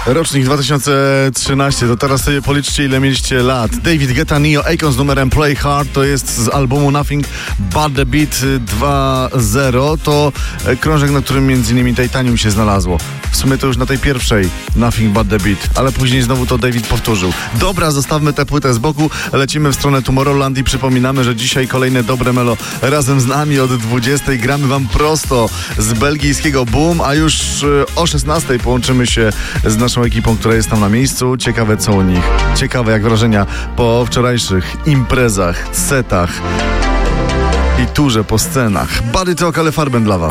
Rocznik 2013, to teraz sobie policzcie, ile mieliście lat. David Guetta, Neo, Akon z numerem Play Hard, to jest z albumu Nothing But The Beat 2.0. To krążek, na którym m.in. Titanium się znalazło. W sumie to już na tej pierwszej Nothing But The Beat, ale później znowu to David powtórzył. Dobra, zostawmy tę płytę z boku, lecimy w stronę Tomorrowland i przypominamy, że dzisiaj kolejne dobre melo razem z nami od 20. Gramy wam prosto z belgijskiego Boom, a już o 16 połączymy się z naszą ekipą, która jest tam na miejscu. Ciekawe co u nich. Ciekawe jak wrażenia po wczorajszych imprezach, setach i turze po scenach. Body Talk, ale Farben dla was.